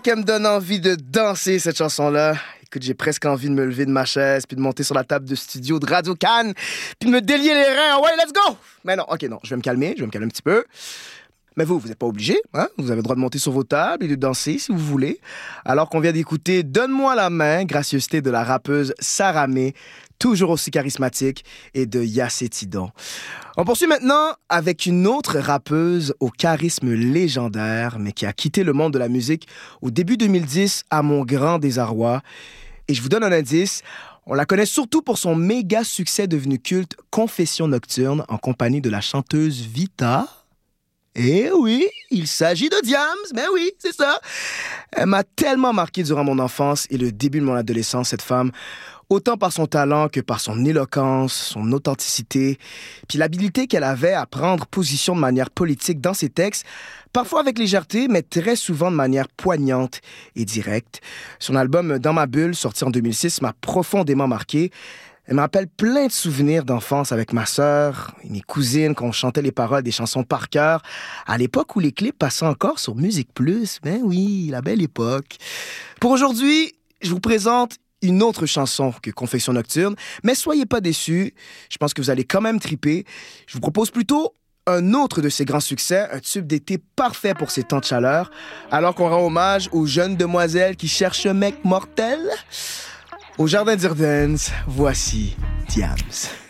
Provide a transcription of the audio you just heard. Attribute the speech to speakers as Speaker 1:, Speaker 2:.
Speaker 1: Qu'elle me donne envie de danser, cette chanson-là. Écoute, j'ai presque envie de me lever de ma chaise, puis de monter sur la table de studio de Radio Cannes, puis de me délier les reins. Ouais, let's go! Mais non, OK, non, je vais me calmer un petit peu. Mais vous n'êtes pas obligé, hein? Vous avez le droit de monter sur vos tables et de danser si vous voulez. Alors qu'on vient d'écouter Donne-moi la main, gracieuseté de la rappeuse Sarah May, toujours aussi charismatique, et de Yassé Tidon. On poursuit maintenant avec une autre rappeuse au charisme légendaire, mais qui a quitté le monde de la musique au début 2010 à mon grand désarroi. Et je vous donne un indice, on la connaît surtout pour son méga succès devenu culte Confession nocturne en compagnie de la chanteuse Vita. Eh oui, il s'agit de Diams, mais oui, c'est ça. Elle m'a tellement marqué durant mon enfance et le début de mon adolescence, cette femme, autant par son talent que par son éloquence, son authenticité, puis l'habilité qu'elle avait à prendre position de manière politique dans ses textes, parfois avec légèreté, mais très souvent de manière poignante et directe. Son album Dans ma bulle, sorti en 2006, m'a profondément marqué. Elle me rappelle plein de souvenirs d'enfance avec ma sœur et mes cousines quand on chantait les paroles des chansons par cœur, à l'époque où les clips passaient encore sur Musique Plus. Ben oui, la belle époque. Pour aujourd'hui, je vous présente une autre chanson que Confession nocturne, mais soyez pas déçus, je pense que vous allez quand même triper. Je vous propose plutôt un autre de ses grands succès, un tube d'été parfait pour ces temps de chaleur, alors qu'on rend hommage aux jeunes demoiselles qui cherchent un mec mortel. Au Jardin d'Irvens, voici Diams.